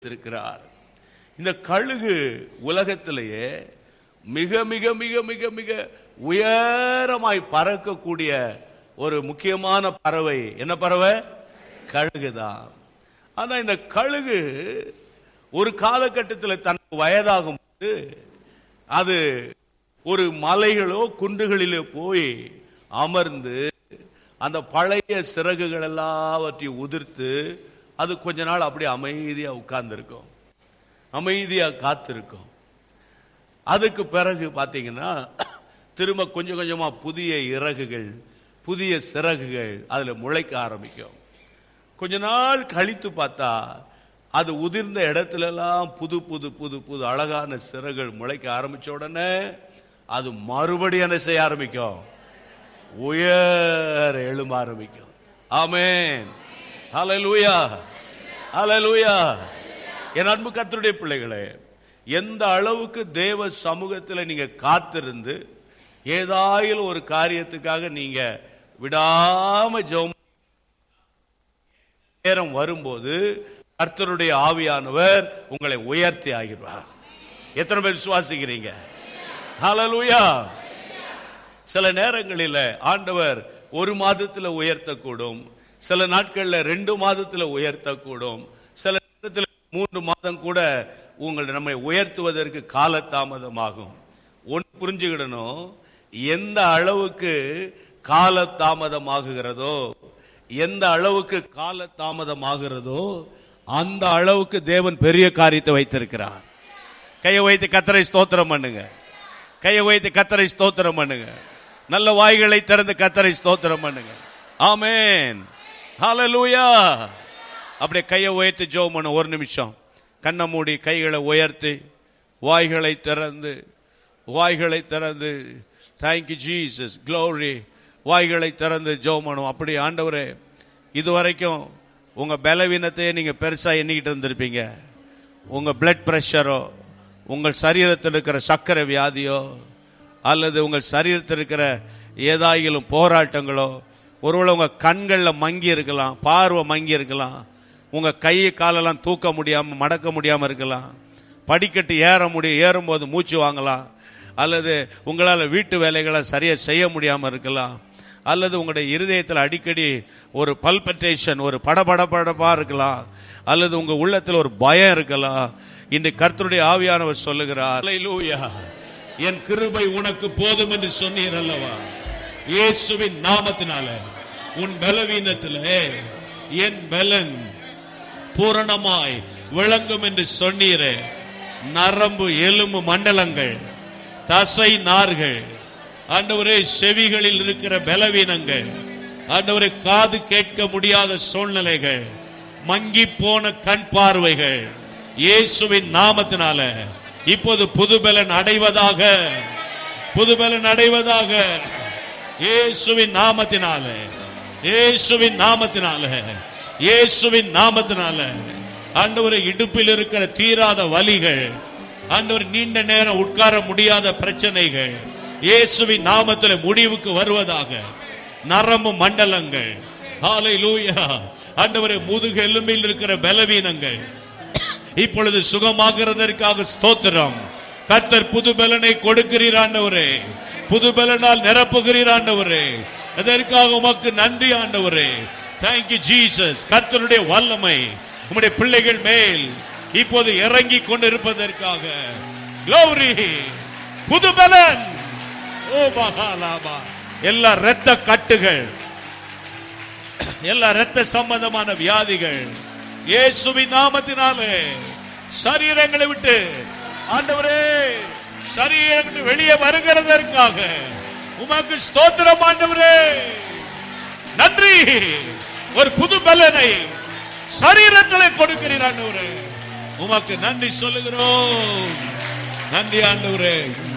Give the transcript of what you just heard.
இருக்கிறார். இந்த கழுகு உலகத்திலேயே மிக மிக மிக மிக மிக உயரமாய் பறக்கக்கூடிய ஒரு முக்கியமான பறவை என்ன பறவை? கழுகுதான். ஆனா இந்த கழுகு ஒரு காலகட்டத்தில் தனக்கு வயதாகும் போது அது ஒரு மலைகளோ குன்றுகளிலோ போய் அமர்ந்து அந்த பழைய சிறகுகள் எல்லாவற்றையும் உதிர்த்து அது கொஞ்ச நாள் அப்படி அமைதியா உட்கார்ந்துருக்கும், அமைதியா காத்திருக்கும். அதுக்கு பிறகு பாத்தீங்கன்னா திரும்ப கொஞ்சம் கொஞ்சமா புதிய இறகுகள் புதிய சிறகுகள் அதுல முளைக்க ஆரம்பிக்கும். கொஞ்ச நாள் கழித்து பார்த்தா அது உதிர்ந்த இடத்துல எல்லாம் புது புது புது புது அழகான சிறகுகள் முளைக்க ஆரம்பிச்ச உடனே அது மறுபடியும் என்ன செய்ய ஆரம்பிக்கும்? உயர எழும்ப ஆரம்பிக்கும். ஆமென், ஹல்லேலூயா, ஹல்லேலூயா. என் அன்பு கர்த்தருடைய பிள்ளைகளே, எந்த அளவுக்கு தேவ சமூகத்தில் நீங்க காத்திருந்து ஏதாயிலும் ஒரு காரியத்துக்காக நீங்க விடாம ஜெபம் நேரம் வரும்போது கர்த்தருடைய ஆவியானவர் உங்களை உயர்த்தி ஆகிடுவார். எத்தனை பேர் விசுவாசிக்கிறீங்க? ஹல்லேலூயா. சில நேரங்களில் ஆண்டவர் ஒரு மாதத்தில் உயர்த்தக்கூடும், சில நாட்கள்ல 2 மாதத்தில் உயர்த்தக்கூடும், சில நேரத்தில் 3 மாதம் கூட உங்களை நம்மை உயர்த்துவதற்கு காலதாமதமாகும். ஒன்று புரிஞ்சுக்கிடணும், எந்த அளவுக்கு காலதாமதமாகுகிறதோ எந்த அளவுக்கு காலதாமதமாகிறதோ அந்த அளவுக்கு தேவன் பெரிய காரியத்தை வைத்திருக்கிறார். கையை வைத்து கர்த்தரை ஸ்தோத்திரம் பண்ணுங்க, கையை வைத்து கர்த்தரை ஸ்தோத்திரம் பண்ணுங்க, நல்ல வாய்களை திறந்து கர்த்தரை ஸ்தோத்திரம் பண்ணுங்க. ஆமென், ஹல்லேலூயா. அப்படியே கையை உயர்த்தி ஜெபம் பண்ணு. ஒரு நிமிஷம் கண்ணை மூடி கைகளை உயர்த்தி வாய்களை திறந்து தேங்க்யூ ஜீசஸ், க்ளோரி. வாய்களை திறந்து ஜெபம் பண்ணும். அப்படி ஆண்டவரே, இதுவரைக்கும் உங்க பலவீனத்தையே நீங்க பெருசா எண்ணிக்கிட்டு இருந்திருப்பீங்க. உங்க பிளட் பிரஷரோ, உங்கள் சரீரத்தில் இருக்கிற சர்க்கரை வியாதியோ, அல்லது உங்கள் சரீரத்தில் இருக்கிற ஏதாயிலும் போராட்டங்களோ, ஒருவேளை உங்க கண்களில் மங்கி இருக்கலாம், பார்வை மங்கி இருக்கலாம், உங்க கை காலெல்லாம் தூக்க முடியாம மடக்க முடியாம இருக்கலாம், படிக்கட்டு ஏறும்போது மூச்சு வாங்கலாம், அல்லது உங்களால் வீட்டு வேலைகளை சரியா செய்ய முடியாம இருக்கலாம், அல்லது உங்களுடைய இருதயத்தில் அடிக்கடி ஒரு பல்பட்டேஷன், ஒரு படபடப்படப்பா இருக்கலாம், அல்லது உங்க உள்ளத்தில் ஒரு பயம் இருக்கலாம். இன்று கர்த்தருடைய ஆவியானவர் சொல்லுகிறார், ஹல்லேலூயா, என் கிருபை உனக்கு போதும் என்று சொன்னீர் அல்லவா? இயேசுவின் நாமத்தினால உன் பலவீனத்திலே என் பலன் பூரணமாய் விளங்கும் என்று சொன்னீரே. நரம்பு எலும்பு மண்டலங்கள், தசை நார்கள், ஆண்டவரே செவிகளில் இருக்கிற பலவீனங்கள், ஆண்டவரே காது கேட்க முடியாத சூழ்நிலைகள், மங்கி போன கண் பார்வைகள் இயேசுவின் நாமத்தினால இப்போது புதுபலன் அடைவதாக, புதுபலன் அடைவதாக. இயேசுவின் நாமத்தினால, இயேசுவின் நாமத்தினால, இயேசுவின் நாமத்தினால. ஆண்டவரே இடுப்பில் இருக்கிற தீராத வலிகள், ஆண்டவர் நீண்ட நேரம் உட்கார முடியாத பிரச்சனைகள் இயேசுவின் நாமத்தில் முடிவுக்கு வருவதாக. நரம்பு மண்டலங்கள், ஹல்லேலூயா, ஆண்டவரே முதுகு எலும்பில் இருக்கிற பலவீனங்கள் இப்பொழுது சுகமாகிறதற்காக ஸ்தோத்திரம். கர்த்தர் புது பலனை கொடுக்கிறீர் ஆண்டவரே, புது பலனால் நிரப்புகிறீர் ஆண்டவரே. அதற்காக உமக்கு நன்றி ஆண்டவரே. Thank you Jesus. கர்த்தருடைய வல்லமை உம்முடைய பிள்ளைகள் மேல் இப்போது இறங்கி கொண்டிருப்பதற்காக க்ளோரி. புது பலன். ஓ மகாலாபா. எல்லா இரத்த கட்டுகள், எல்லா இரத்த சம்பந்தமான வியாதிகள் இயேசுவின் நாமத்தினாலே சரீரங்களை விட்டு ஆண்டவரே சரீரங்கள் வெளியே வருகிறதற்காக உமக்கு ஸ்தோத்திரம் ஆண்டவரே. நன்றி. ஒரு புது பலனை சரீரத்தில் கொடுக்கிறீர் ஆண்டவரே. உமக்கு நன்றி சொல்லுகிறோம். நன்றி ஆண்டவரே.